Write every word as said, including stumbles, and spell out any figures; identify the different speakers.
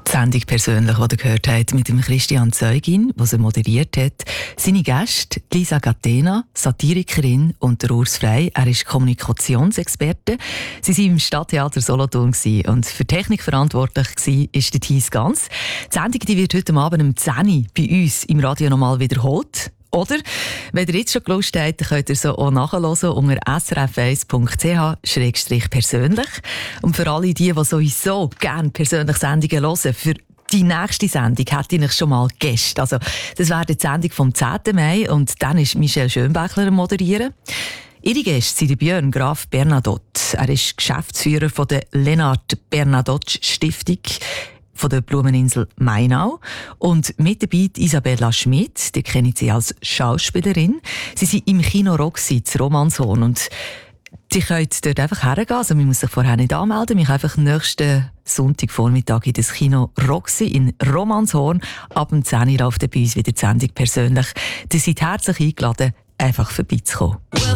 Speaker 1: Die Sendung persönlich, die ihr gehört habt, mit dem Christian Zeugin, der sie moderiert hat. Seine Gäste, Lisa Gatena, Satirikerin, und der Urs Frey, er ist Kommunikationsexperte. Sie waren im Stadttheater Solothurn und für Technik verantwortlich war ist der Thies Ganz. Die Sendung die wird heute Abend um zehn Uhr bei uns im Radio nochmal wiederholt. Oder, wenn ihr jetzt schon Lust habt, könnt ihr so auch nachhören unter s r f eins punkt c h schrägstrich persönlich. Und für alle die, die sowieso gerne persönliche Sendungen hören, für die nächste Sendung hätte ich schon mal Gäste. Also, das wäre die Sendung vom zehnten Mai und dann ist Michel Schönbächler am Moderieren. Ihre Gäste sind Björn Graf Bernadotte. Er ist Geschäftsführer von der Lennart Bernadotte Stiftung von der Blumeninsel Mainau. Und mit dabei Isabella Schmidt, die kennen Sie als Schauspielerin. Sie sind im Kino Roxy, zu Romanshorn. Und Sie können dort einfach hergehen, also man muss sich vorher nicht anmelden. Man kann einfach nächsten Sonntagvormittag in das Kino Roxy in Romanshorn. Ab dem zehn Uhr läuft bei uns wieder die Sendung persönlich. Sie sind herzlich eingeladen, einfach vorbeizukommen.